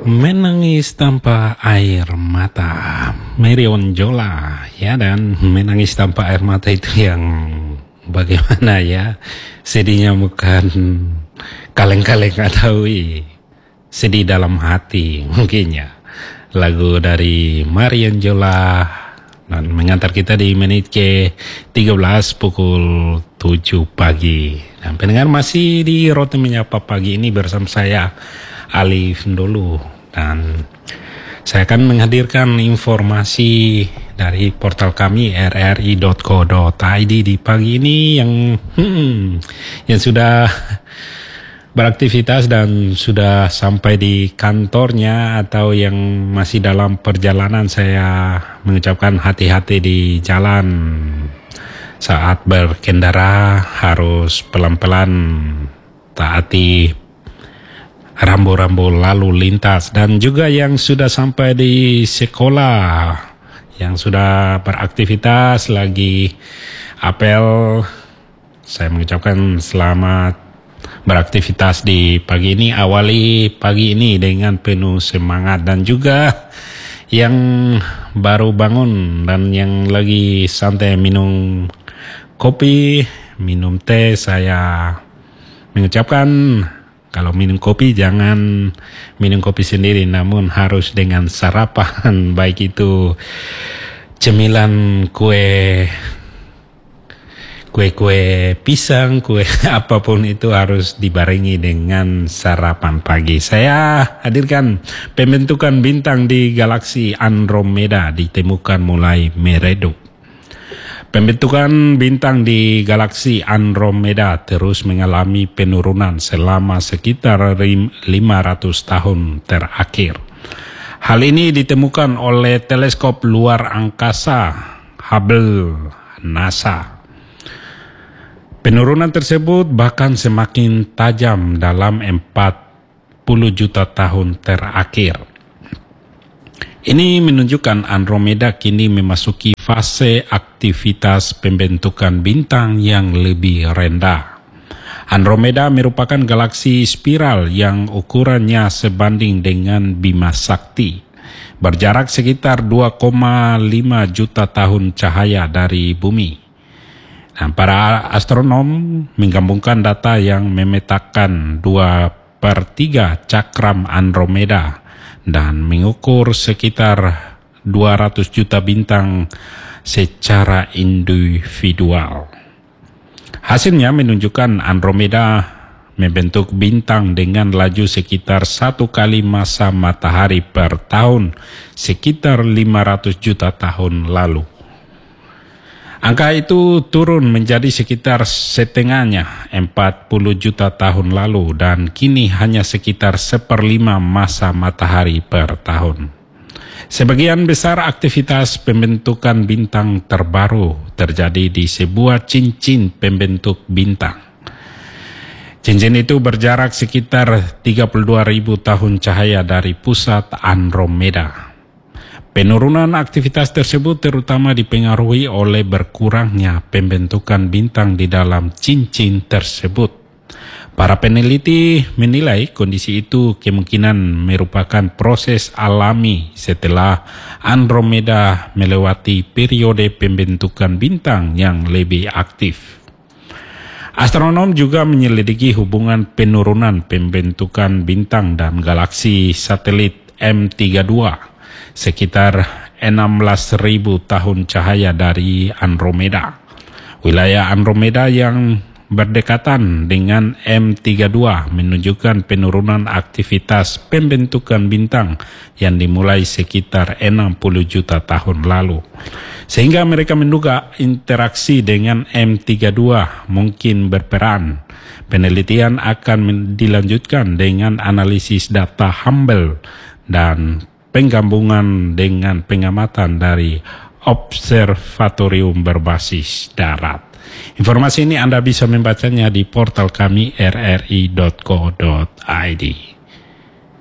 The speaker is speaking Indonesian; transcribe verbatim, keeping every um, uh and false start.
Menangis tanpa air mata, Marion Jola, ya, dan menangis tanpa air mata itu yang bagaimana ya, sedihnya bukan kaleng-kaleng atau sedih dalam hati mungkin ya. Lagu dari Marion Jola dan mengantar kita di menit ke tiga belas pukul tujuh pagi. Dan pendengar masih di Roti Menyapa Pagi ini bersama saya Alif dulu, dan saya akan menghadirkan informasi dari portal kami r r i dot co dot i d di pagi ini yang hmm, yang sudah beraktivitas dan sudah sampai di kantornya, atau yang masih dalam perjalanan. Saya mengucapkan hati-hati di jalan saat berkendara, harus pelan-pelan taati rambu-rambu lalu lintas. Dan juga yang sudah sampai di sekolah, yang sudah beraktivitas lagi apel, saya mengucapkan selamat beraktivitas di pagi ini. Awali pagi ini dengan penuh semangat. Dan juga yang baru bangun dan yang lagi santai minum kopi, minum teh, saya mengucapkan kalau minum kopi jangan minum kopi sendiri, namun harus dengan sarapan, baik itu cemilan, kue, kue-kue pisang, kue apapun itu harus dibarengi dengan sarapan pagi. Saya hadirkan pembentukan bintang di galaksi Andromeda ditemukan mulai meredup. Pembentukan bintang di galaksi Andromeda terus mengalami penurunan selama sekitar lima ratus tahun terakhir. Hal ini ditemukan oleh teleskop luar angkasa Hubble NASA. Penurunan tersebut bahkan semakin tajam dalam empat puluh juta tahun terakhir. Ini menunjukkan Andromeda kini memasuki fase aktivitas pembentukan bintang yang lebih rendah. Andromeda merupakan galaksi spiral yang ukurannya sebanding dengan Bima Sakti, berjarak sekitar dua koma lima juta tahun cahaya dari bumi. Nah, para astronom menggabungkan data yang memetakan dua per tiga cakram Andromeda dan mengukur sekitar dua ratus juta bintang secara individual. Hasilnya menunjukkan Andromeda membentuk bintang dengan laju sekitar satu kali masa matahari per tahun, sekitar lima ratus juta tahun lalu. Angka itu turun menjadi sekitar setengahnya empat puluh juta tahun lalu, dan kini hanya sekitar seperlima masa matahari per tahun. Sebagian besar aktivitas pembentukan bintang terbaru terjadi di sebuah cincin pembentuk bintang. Cincin itu berjarak sekitar tiga puluh dua ribu tahun cahaya dari pusat Andromeda. Penurunan aktivitas tersebut terutama dipengaruhi oleh berkurangnya pembentukan bintang di dalam cincin tersebut. Para peneliti menilai kondisi itu kemungkinan merupakan proses alami setelah Andromeda melewati periode pembentukan bintang yang lebih aktif. Astronom juga menyelidiki hubungan penurunan pembentukan bintang dan galaksi satelit M tiga puluh dua. Sekitar enam belas ribu tahun cahaya dari Andromeda. Wilayah Andromeda yang berdekatan dengan M tiga puluh dua menunjukkan penurunan aktivitas pembentukan bintang yang dimulai sekitar enam puluh juta tahun lalu. Sehingga mereka menduga interaksi dengan M tiga puluh dua mungkin berperan. Penelitian akan dilanjutkan dengan analisis data Hubble dan penggabungan dengan pengamatan dari observatorium berbasis darat. Informasi ini Anda bisa membacanya di portal kami r r i dot co dot i d.